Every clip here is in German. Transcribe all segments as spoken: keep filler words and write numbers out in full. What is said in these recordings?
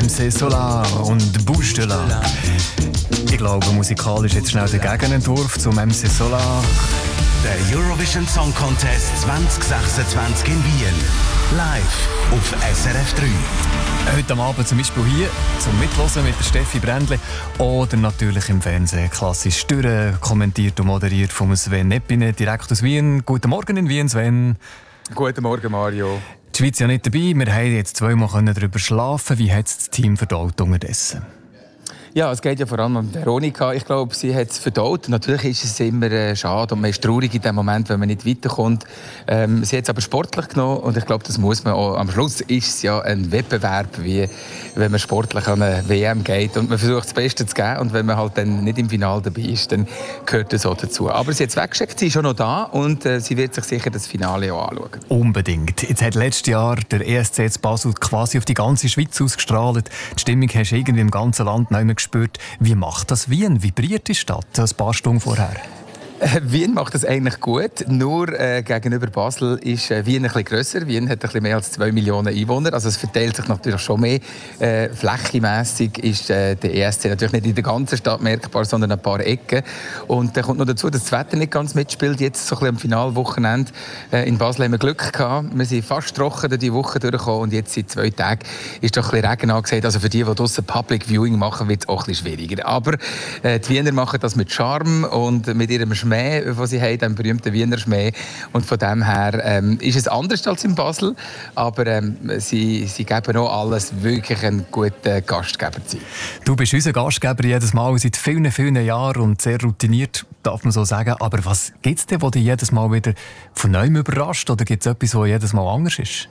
M C Solar und Bouche de la. Ich glaube, musikalisch jetzt schnell der Gegenentwurf zum M C Solar. Der Eurovision Song Contest zwanzig sechsundzwanzig in Wien. Live auf S R F drei. Heute am Abend zum Beispiel hier zum Mitlosen mit der Steffi Brändli oder natürlich im Fernsehen klassisch durch, kommentiert und moderiert von Sven Epine direkt aus Wien. Guten Morgen in Wien, Sven. Guten Morgen, Mario. Die Schweiz ist ja nicht dabei. Wir haben jetzt zweimal darüber schlafen. Wie hat es das Team verdaut unterdessen? Ja, es geht ja vor allem um Veronika. Ich glaube, sie hat es verdaut. Natürlich ist es immer äh, schade und man ist traurig in dem Moment, wenn man nicht weiterkommt. Ähm, sie hat es aber sportlich genommen und ich glaube, das muss man auch. Am Schluss ist es ja ein Wettbewerb, wie wenn man sportlich an eine W M geht und man versucht das Beste zu geben und wenn man halt dann nicht im Finale dabei ist, dann gehört das auch dazu. Aber sie hat es weggeschickt, sie ist schon noch da und äh, sie wird sich sicher das Finale auch anschauen. Unbedingt. Jetzt hat letztes Jahr der E S C in Basel quasi auf die ganze Schweiz ausgestrahlt. Die Stimmung hast du irgendwie im ganzen Land nicht mehr gespürt. Wie macht das Wien? Vibriert die Stadt ein paar Stunden vorher? Äh, Wien macht das eigentlich gut, nur äh, gegenüber Basel ist äh, Wien ein bisschen grösser. Wien hat ein bisschen mehr als zwei Millionen Einwohner, also es verteilt sich natürlich schon mehr. Äh, flächenmässig ist äh, der E S C natürlich nicht in der ganzen Stadt merkbar, sondern ein paar Ecken. Und da äh, kommt noch dazu, dass das Wetter nicht ganz mitspielt. Jetzt so ein bisschen am Finalwochenende äh, in Basel haben wir Glück gehabt. Wir sind fast trocken durch die Woche durchgekommen und jetzt seit zwei Tagen ist doch ein bisschen Regen angesagt. Also für die, die draussen Public Viewing machen, wird es auch ein bisschen schwieriger. Aber äh, die Wiener machen das mit Charme und mit ihrem Schmäh, was sie haben, den berühmten Wiener Schmäh. Und von dem her ähm, ist es anders als in Basel, aber ähm, sie, sie geben auch alles, wirklich einen guten Gastgeber zu sein. Du bist unser Gastgeber jedes Mal seit vielen, vielen Jahren und sehr routiniert, darf man so sagen. Aber was gibt es denn, was dich jedes Mal wieder von neuem überrascht? Oder gibt es etwas, was jedes Mal anders ist?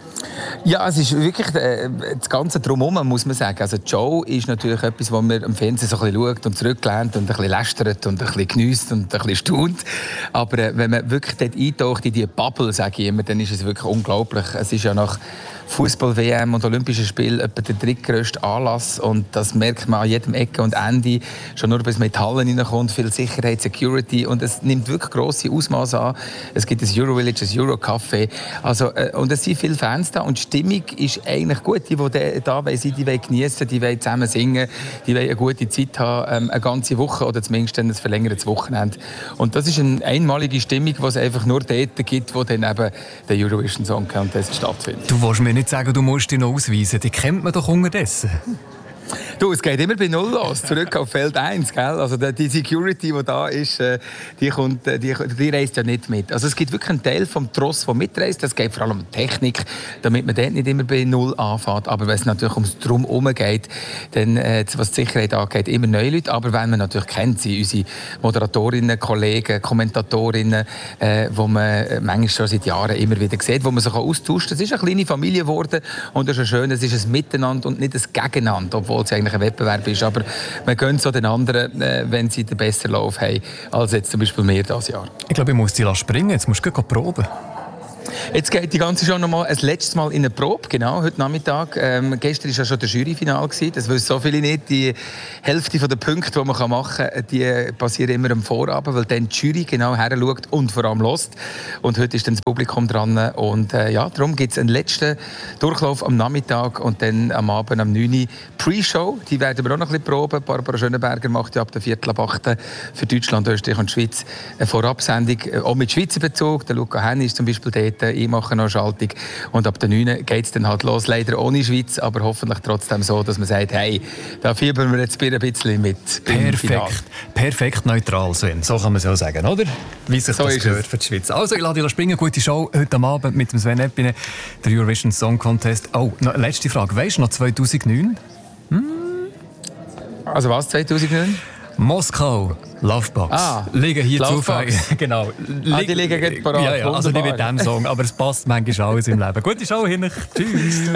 Ja, es ist wirklich äh, das Ganze drumherum, muss man sagen. Also die Show ist natürlich etwas, was man am Fernsehen so ein bisschen schaut und zurücklehnt und ein bisschen lästert und ein bisschen geniesst und ein bisschen staunt. Aber äh, wenn man wirklich dort eintaucht in diese Bubble, sage ich immer, dann ist es wirklich unglaublich. Es ist ja nach Fußball-W M und Olympischen Spielen etwa der drittgrößte Anlass und das merkt man an jedem Ecke und Ende. Schon nur, bis man in die Hallen hineinkommt, viel Sicherheit, Security und es nimmt wirklich grosse Ausmaße an. Es gibt ein Euro-Village, ein Euro-Café. Also, äh, und es sind viele Fans da und die Stimmung ist eigentlich gut. Die, die da sind, die wollen geniessen, die wollen zusammen singen, die wollen eine gute Zeit haben, ähm, eine ganze Woche oder zumindest ein verlängertes Wochenende. Und das ist eine einmalige Stimmung, die es einfach nur dort gibt, wo dann eben der Eurovision Song Contest stattfindet. Du willst mir nicht sagen, du musst dich noch ausweisen. Die kennt man doch unterdessen. Du, es geht immer bei Null los, zurück auf Feld eins. Gell? Also die Security, die da ist, die, kommt, die, die reist ja nicht mit. Also es gibt wirklich einen Teil vom Tross, der mitreist. Es geht vor allem um Technik, damit man dort nicht immer bei Null anfängt. Aber wenn es natürlich ums Drumherum geht, dann, was die Sicherheit angeht, immer neue Leute. Aber wenn man natürlich kennt, sind unsere Moderatorinnen, Kollegen, Kommentatorinnen, äh, die man manchmal schon seit Jahren immer wieder sieht, wo man sich austauscht. Es ist eine kleine Familie geworden und das ist schön, es ist ein Miteinander und nicht ein Gegeneinander, obwohl es eigentlich ein Wettbewerb ist. Aber man gönnt so den anderen, äh, wenn sie den besseren Lauf haben, als jetzt zum Beispiel wir dieses Jahr. Ich glaube, ich muss dich springen. Jetzt musst du gleich proben. Jetzt geht die ganze Show noch mal ein letztes Mal in eine Probe, genau, heute Nachmittag. Ähm, gestern war ja schon das Juryfinale. Das wissen so viele nicht. Die Hälfte der Punkte, die man machen kann, die passieren immer am Vorabend, weil dann die Jury genau her schaut und vor allem hört. Und heute ist dann das Publikum dran. Und äh, ja, darum gibt es einen letzten Durchlauf am Nachmittag und dann am Abend um neun Uhr Pre-Show. Die werden wir auch noch ein bisschen proben. Barbara Schöneberger macht ja ab der Viertel ab acht für Deutschland, Österreich und Schweiz eine Vorabsendung, auch mit Schweizer Bezug. Der Luca Henny ist zum Beispiel dort. Ich mache noch eine Schaltung und ab der neun geht es dann halt los, leider ohne Schweiz, aber hoffentlich trotzdem so, dass man sagt, hey, da fiebern wir jetzt ein bisschen mit. Perfekt, perfekt neutral, Sven. So kann man es auch sagen, oder? Wie sich so das gehört für die Schweiz. Also, ich lade dich springen, gute Show heute am Abend mit dem Sven Epine, der Eurovision Song Contest. Oh, noch, letzte Frage, weißt du noch zweitausendneun? Hm? Also was, zweitausendneun? Moskau, Lovebox. Ah, liegen hier zufällig. Genau. Ah, die liegen gerade parat. Ja, ja, also nicht mit diesem Song, aber es passt manchmal alles im Leben. Gute Show, Hinrich. Tschüss.